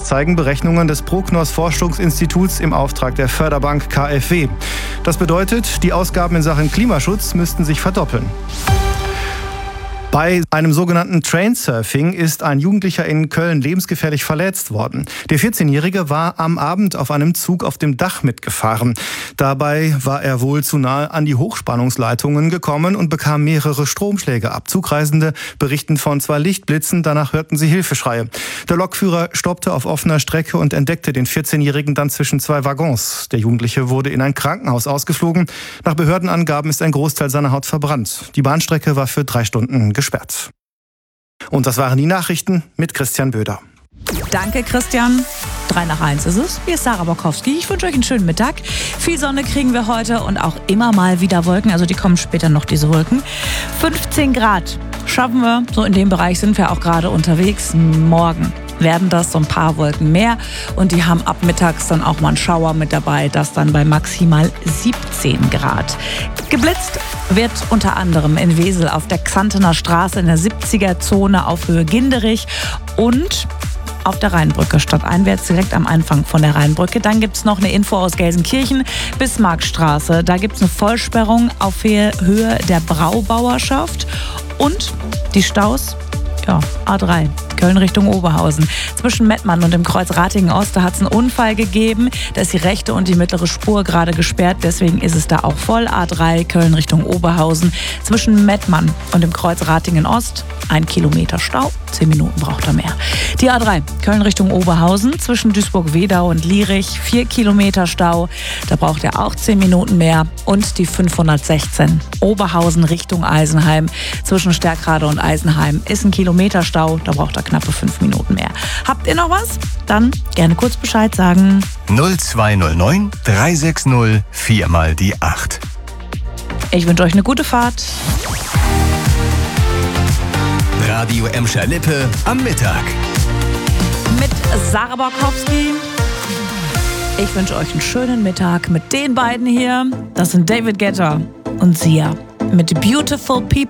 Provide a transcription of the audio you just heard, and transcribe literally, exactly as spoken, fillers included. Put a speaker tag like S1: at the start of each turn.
S1: zeigen Berechnungen des Prognos-Forschungsinstituts im Auftrag der Förderbank K f W. Das bedeutet, die Ausgaben in Sachen Klimaschutz müssten sich verdoppeln. Bei einem sogenannten Trainsurfing ist ein Jugendlicher in Köln lebensgefährlich verletzt worden. Der vierzehnjährige war am Abend auf einem Zug auf dem Dach mitgefahren. Dabei war er wohl zu nahe an die Hochspannungsleitungen gekommen und bekam mehrere Stromschläge ab. Zugreisende berichten von zwei Lichtblitzen, danach hörten sie Hilfeschreie. Der Lokführer stoppte auf offener Strecke und entdeckte den vierzehnjährigen dann zwischen zwei Waggons. Der Jugendliche wurde in ein Krankenhaus ausgeflogen. Nach Behördenangaben ist ein Großteil seiner Haut verbrannt. Die Bahnstrecke war für drei Stunden gesperrt. Und das waren die Nachrichten mit Christian Böder.
S2: Danke, Christian. Drei nach eins ist es. Hier ist Sarah Borkowski. Ich wünsche euch einen schönen Mittag. Viel Sonne kriegen wir heute und auch immer mal wieder Wolken. Also die kommen später noch, diese Wolken. fünfzehn Grad schaffen wir. So in dem Bereich sind wir auch gerade unterwegs. Morgen werden das so ein paar Wolken mehr. Und die haben ab mittags dann auch mal einen Schauer mit dabei. Das dann bei maximal siebzehn Grad. Geblitzt wird unter anderem in Wesel auf der Xantener Straße in der siebziger-Zone auf Höhe Ginderich und auf der Rheinbrücke stadteinwärts direkt am Anfang von der Rheinbrücke. Dann gibt es noch eine Info aus Gelsenkirchen, Bismarckstraße. Da gibt es eine Vollsperrung auf Höhe der Braubauerschaft und die Staus, ja, A drei. Köln Richtung Oberhausen. Zwischen Mettmann und dem Kreuz Ratingen-Ost, da hat es einen Unfall gegeben. Da ist die rechte und die mittlere Spur gerade gesperrt. Deswegen ist es da auch voll. A drei Köln Richtung Oberhausen. Zwischen Mettmann und dem Kreuz Ratingen-Ost ein Kilometer Stau. Zehn Minuten braucht er mehr. Die A drei Köln Richtung Oberhausen. Zwischen Duisburg-Wedau und Lierich vier Kilometer Stau. Da braucht er auch zehn Minuten mehr. Und die fünfhundertsechzehn Oberhausen Richtung Eisenheim. Zwischen Stärkrade und Eisenheim ist ein Kilometer Stau. Da braucht er knappe fünf Minuten mehr. Habt ihr noch was? Dann gerne kurz Bescheid sagen.
S3: null zwei null neun drei sechs null vier mal die acht.
S2: Ich wünsche euch eine gute Fahrt.
S3: Radio Emscher-Lippe am Mittag.
S2: Mit Sarah Borkowski. Ich wünsche euch einen schönen Mittag mit den beiden hier. Das sind David Guetta und Sia mit Beautiful People.